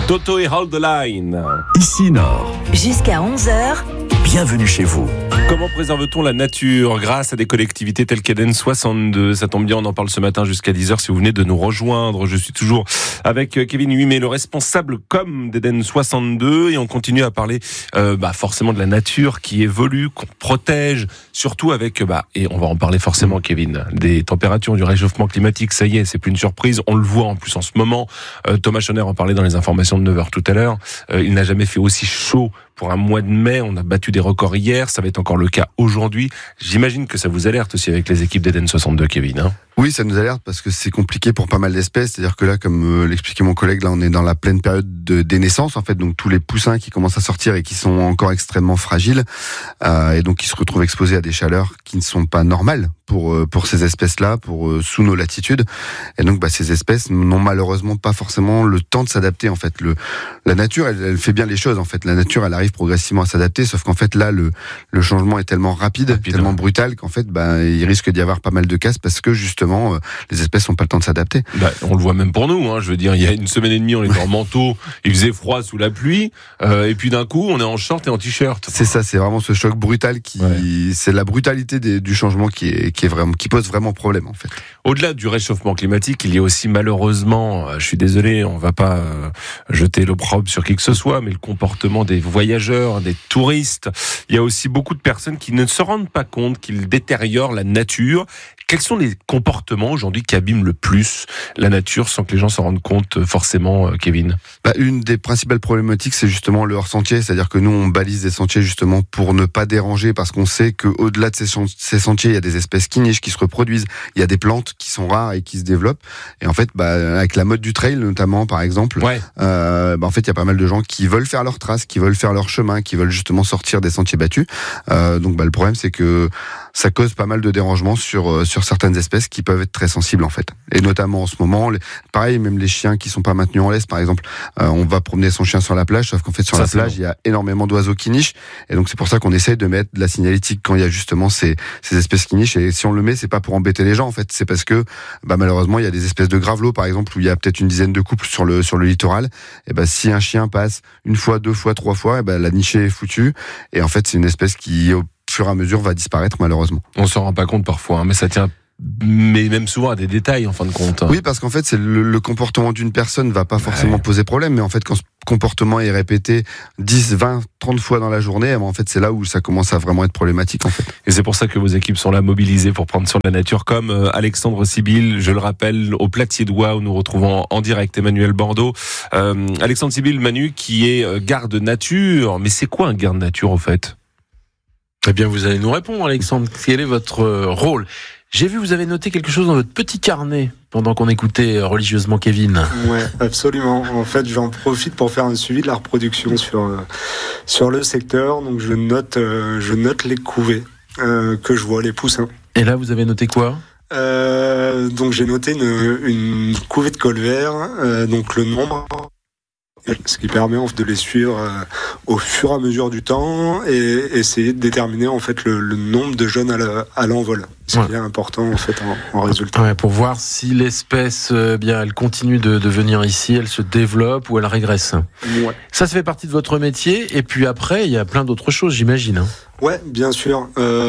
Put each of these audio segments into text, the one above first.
Toto et Hold the Line. Ici Nord. Jusqu'à 11h. Bienvenue chez vous. Comment préserve-t-on la nature grâce à des collectivités telles qu'Eden 62 ? Ça tombe bien, on en parle ce matin jusqu'à 10h si vous venez de nous rejoindre. Je suis toujours avec Kevin Huimet, le responsable com d'Eden 62, et on continue à parler forcément de la nature qui évolue, qu'on protège, surtout avec, et on va en parler forcément Kevin, des températures, du réchauffement climatique. Ça y est, c'est plus une surprise, on le voit en plus en ce moment. Thomas Schoner en parlait dans les informations de 9h tout à l'heure. Il n'a jamais fait aussi chaud pour un mois de mai. On a battu des records hier, ça va être encore le cas aujourd'hui. J'imagine que ça vous alerte aussi avec les équipes d'Eden 62, Kevin, hein ? Oui, ça nous alerte parce que c'est compliqué pour pas mal d'espèces. C'est-à-dire que là, comme l'expliquait mon collègue, là, on est dans la pleine période des naissances, en fait. Donc, tous les poussins qui commencent à sortir et qui sont encore extrêmement fragiles, et donc qui se retrouvent exposés à des chaleurs qui ne sont pas normales pour ces espèces-là, sous nos latitudes. Et donc, ces espèces n'ont malheureusement pas forcément le temps de s'adapter, en fait. La nature, elle fait bien les choses, en fait. La nature, elle arrive progressivement à s'adapter, sauf qu'en fait, là, le changement est tellement rapide, tellement brutal qu'en fait, il risque d'y avoir pas mal de casse parce que justement, les espèces n'ont pas le temps de s'adapter. On le voit même pour nous, hein. Je veux dire, il y a une semaine et demie, on était en manteau, il faisait froid sous la pluie, et puis d'un coup, on est en short et en t-shirt. C'est ça, c'est vraiment ce choc brutal c'est la brutalité du changement qui pose vraiment problème, en fait. Au-delà du réchauffement climatique, il y a aussi malheureusement, je suis désolé, on va pas jeter l'opprobre sur qui que ce soit, mais le comportement des voyageurs, des touristes. Il y a aussi beaucoup de personnes qui ne se rendent pas compte qu'ils détériorent la nature. Quels sont les comportements aujourd'hui qui abîment le plus la nature sans que les gens s'en rendent compte forcément, Kevin ? Une des principales problématiques, c'est justement le hors-sentier. C'est-à-dire que nous, on balise des sentiers justement pour ne pas déranger, parce qu'on sait qu'au-delà de ces sentiers, il y a des espèces qui nichent, qui se reproduisent. Il y a des plantes qui sont rares et qui se développent. Et en fait, avec la mode du trail notamment, par exemple, en fait, il y a pas mal de gens qui veulent faire leurs traces, qui veulent faire leur chemin, qui veulent justement sortir des sentiers battus. Donc, le problème, c'est que ça cause pas mal de dérangements sur certaines espèces qui peuvent être très sensibles, en fait. Et notamment en ce moment, pareil, même les chiens qui sont pas maintenus en laisse, par exemple, on va promener son chien sur la plage, sauf qu'en fait, sur la plage, il y a énormément d'oiseaux qui nichent. Et donc, c'est pour ça qu'on essaye de mettre de la signalétique quand il y a justement ces espèces qui nichent. Et si on le met, c'est pas pour embêter les gens, en fait. C'est parce que, malheureusement, il y a des espèces de gravelots, par exemple, où il y a peut-être une dizaine de couples sur le littoral. Et si un chien passe une fois, deux fois, trois fois, la nichée est foutue. Et en fait, c'est une espèce qui, au fur et à mesure, va disparaître, malheureusement. On s'en rend pas compte parfois, hein, mais ça tient mais même souvent à des détails en fin de compte. Oui, parce qu'en fait, c'est le comportement d'une personne va pas forcément poser problème, mais en fait, quand ce comportement est répété 10, 20, 30 fois dans la journée, en fait, c'est là où ça commence à vraiment être problématique, en fait. Et c'est pour ça que vos équipes sont là mobilisées pour prendre soin de la nature, comme Alexandre Sibyl, je le rappelle, au Platier d'Oie, où nous retrouvons en direct Emmanuel Bordeaux. Alexandre Sibyl, Manu, qui est garde nature. Mais c'est quoi un garde nature, au fait ? Eh bien, vous allez nous répondre, Alexandre. Quel est votre rôle ? J'ai vu, vous avez noté quelque chose dans votre petit carnet pendant qu'on écoutait religieusement Kevin. Ouais, absolument. En fait, j'en profite pour faire un suivi de la reproduction sur le secteur. Donc, je note les couvées que je vois, les poussins. Et là, vous avez noté quoi ? Donc, j'ai noté une couvée de colvert, donc le nombre, ce qui permet de les suivre au fur et à mesure du temps et essayer de déterminer en fait le nombre de jeunes à l'envol. Ce qui est important en fait en résultat. Ouais, pour voir si l'espèce elle continue de venir ici, elle se développe ou elle régresse. Ouais. Ça fait partie de votre métier et puis après il y a plein d'autres choses, j'imagine. Hein. Ouais, bien sûr.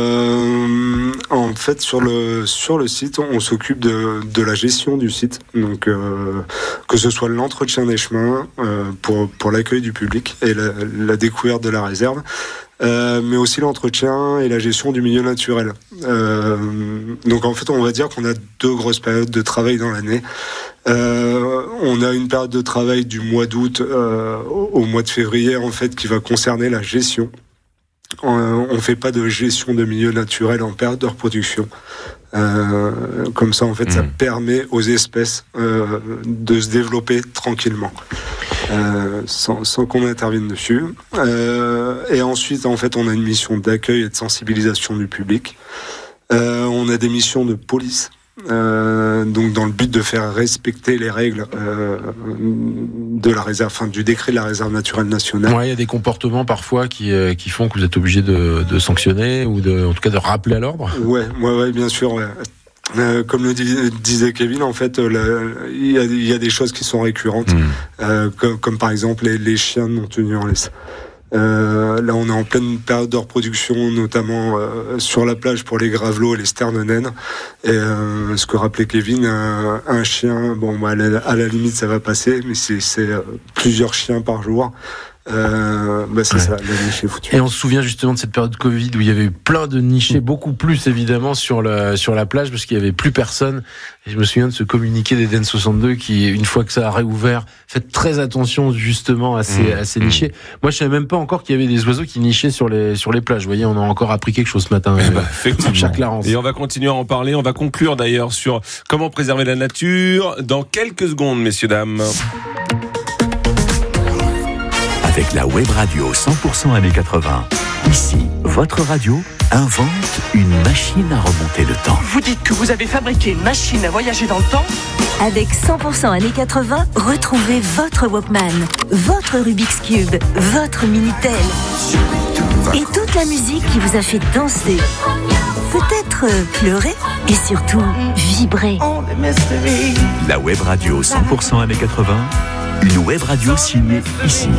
En fait, sur le site, on s'occupe de la gestion du site. Donc, que ce soit l'entretien des chemins pour l'accueil du public et la découverte de la réserve, mais aussi l'entretien et la gestion du milieu naturel. Donc, en fait, on va dire qu'on a 2 grosses périodes de travail dans l'année. On a une période de travail du mois d'août au mois de février, en fait, qui va concerner la gestion. On fait pas de gestion de milieu naturel en période de reproduction. Comme ça, en fait, ça permet aux espèces de se développer tranquillement, sans qu'on intervienne dessus. Et ensuite, en fait, on a une mission d'accueil et de sensibilisation du public. On a des missions de police. Donc dans le but de faire respecter les règles de la réserve, du décret de la réserve naturelle nationale. Ouais, il y a des comportements parfois qui font que vous êtes obligé de sanctionner ou en tout cas de rappeler à l'ordre. Ouais, bien sûr. Ouais. Comme le disait Kevin, en fait, il y a des choses qui sont récurrentes, comme par exemple les chiens non tenus en laisse. Là, on est en pleine période de reproduction, notamment sur la plage pour les gravelots et les sternonènes. Et ce que rappelait Kevin, un chien, bon, à la limite, ça va passer, mais c'est plusieurs chiens par jour. C'est ça, la niche est foutue. Et on se souvient justement de cette période Covid où il y avait eu plein de nichés, beaucoup plus évidemment sur la plage parce qu'il y avait plus personne. Et je me souviens de ce communiqué d'Eden 62 qui, une fois que ça a réouvert, faites très attention justement à ces nichés. Moi, je savais même pas encore qu'il y avait des oiseaux qui nichaient sur les plages. Vous voyez, on a encore appris quelque chose ce matin. Effectivement. Jacques Larence. Et on va continuer à en parler. On va conclure d'ailleurs sur comment préserver la nature dans quelques secondes, messieurs, dames. Avec la web radio 100% années 80. Ici, votre radio invente une machine à remonter le temps. Vous dites que vous avez fabriqué une machine à voyager dans le temps ? Avec 100% années 80, retrouvez votre Walkman, votre Rubik's Cube, votre Minitel et toute la musique qui vous a fait danser, peut-être pleurer et surtout vibrer. La web radio 100% années 80, une web radio signée ici.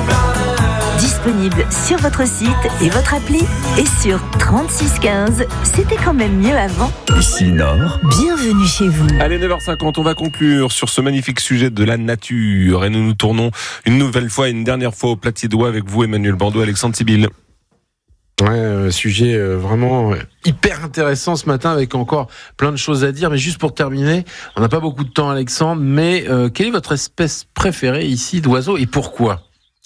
Disponible sur votre site et votre appli et sur 3615. C'était quand même mieux avant. Ici Nord. Bienvenue chez vous. Allez, 9h50, on va conclure sur ce magnifique sujet de la nature. Et nous nous tournons une nouvelle fois, une dernière fois au Platier-Doigt avec vous, Emmanuel Bandeau, Alexandre Sibylle. Ouais, sujet vraiment hyper intéressant ce matin avec encore plein de choses à dire. Mais juste pour terminer, on n'a pas beaucoup de temps, Alexandre, mais quelle est votre espèce préférée ici d'oiseau et pourquoi ?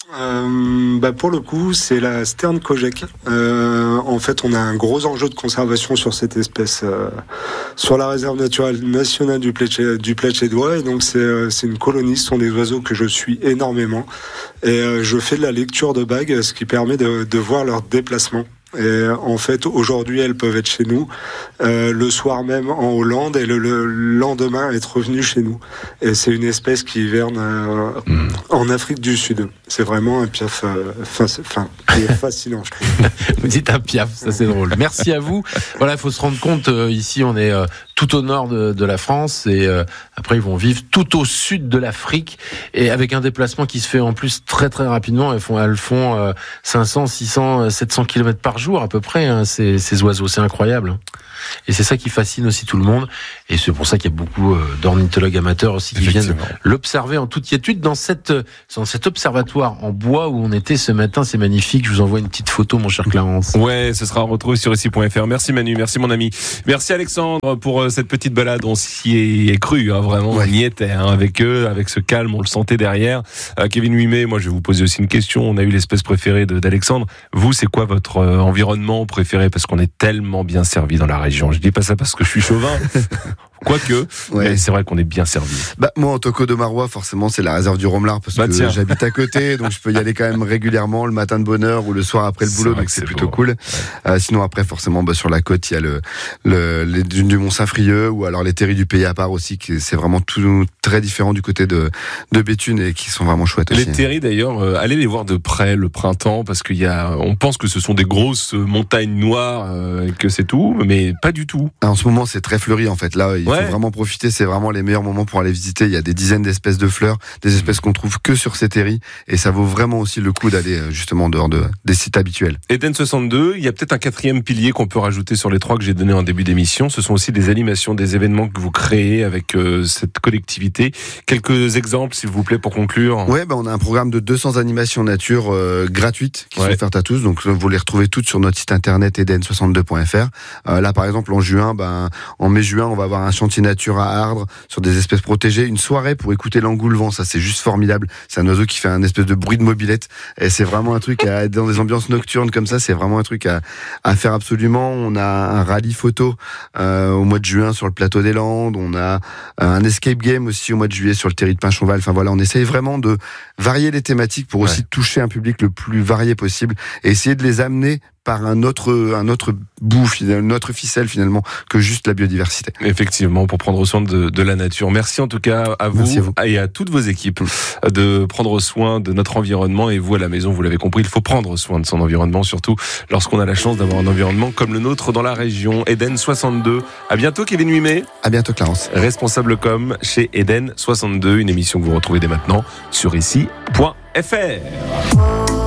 Pour le coup, c'est la sterne kojek. En fait, on a un gros enjeu de conservation sur cette espèce sur la réserve naturelle nationale du Platier-Doigt. Et donc, c'est une colonie. Ce sont des oiseaux que je suis énormément. Et je fais de la lecture de bagues, ce qui permet de voir leur déplacement. Et en fait, aujourd'hui, elles peuvent être chez nous, le soir même en Hollande et le lendemain être revenues chez nous. Et c'est une espèce qui hiverne en Afrique du Sud. C'est vraiment un piaf, qui est fascinant, je trouve. Vous dites un piaf, ça c'est drôle. Merci à vous. Voilà, il faut se rendre compte, ici on est tout au nord de la France et après ils vont vivre tout au sud de l'Afrique et avec un déplacement qui se fait en plus très très rapidement. Elles font 500, 600, 700 km par jour à peu près, hein, ces oiseaux, c'est incroyable. Hein. Et c'est ça qui fascine aussi tout le monde. Et c'est pour ça qu'il y a beaucoup d'ornithologues amateurs aussi qui viennent l'observer en toute quiétude dans cet observatoire en bois où on était ce matin. C'est magnifique. Je vous envoie une petite photo, mon cher Clarence. Ouais, ce sera retrouvé sur ici.fr. Merci Manu, merci mon ami. Merci Alexandre pour cette petite balade. On s'y est cru, hein, vraiment. Ouais. On y était avec eux, avec ce calme, on le sentait derrière. Kevin Huimet, moi je vais vous poser aussi une question. On a eu l'espèce préférée d'Alexandre. Vous, c'est quoi votre environnement préféré? Parce qu'on est tellement bien servi dans la région. Je dis pas ça parce que je suis chauvin, quoique, mais c'est vrai qu'on est bien servi. Moi, en Toco de Marois, forcément, c'est la réserve du Romelard parce que j'habite à côté, donc je peux y aller quand même régulièrement le matin de bonne heure ou le soir après le boulot, donc c'est plutôt cool. Sinon, après, forcément, sur la côte, il y a les dunes du Mont-Saint-Frieux ou alors les terris du Pays à part aussi, qui c'est vraiment tout très différent du côté de Béthune et qui sont vraiment chouettes aussi. Les terris, d'ailleurs, allez les voir de près le printemps parce on pense que ce sont des grosses montagnes noires, que c'est tout, mais pas du tout. En ce moment, c'est très fleuri en fait. Là, il faut vraiment profiter. C'est vraiment les meilleurs moments pour aller visiter. Il y a des dizaines d'espèces de fleurs, des espèces qu'on trouve que sur ces terris, et ça vaut vraiment aussi le coup d'aller justement en dehors des sites habituels. Eden 62, il y a peut-être un quatrième pilier qu'on peut rajouter sur les trois que j'ai donné en début d'émission. Ce sont aussi des animations, des événements que vous créez avec cette collectivité. Quelques exemples, s'il vous plaît, pour conclure. Ouais, on a un programme de 200 animations nature gratuites qui sont offertes à tous. Donc vous les retrouvez toutes sur notre site internet eden62.fr. Là, par exemple, en mai-juin, on va avoir un chantier nature à Ardres sur des espèces protégées, une soirée pour écouter l'engoulevent. Ça, c'est juste formidable. C'est un oiseau qui fait un espèce de bruit de mobilette. Et c'est vraiment un truc dans des ambiances nocturnes comme ça. C'est vraiment un truc à faire absolument. On a un rallye photo au mois de juin sur le plateau des Landes. On a un escape game aussi au mois de juillet sur le terri de Pinchonval. Enfin voilà, on essaye vraiment de varier les thématiques pour aussi toucher un public le plus varié possible et essayer de les amener par un autre bout, une autre ficelle finalement que juste la biodiversité. Effectivement, pour prendre soin de la nature. Merci en tout cas à vous et à toutes vos équipes de prendre soin de notre environnement. Et vous à la maison, vous l'avez compris, il faut prendre soin de son environnement, surtout lorsqu'on a la chance d'avoir un environnement comme le nôtre dans la région. Eden 62. À bientôt Kevin Huimet. À bientôt Clarence. Responsable com chez Eden 62, une émission que vous retrouvez dès maintenant sur ici.fr.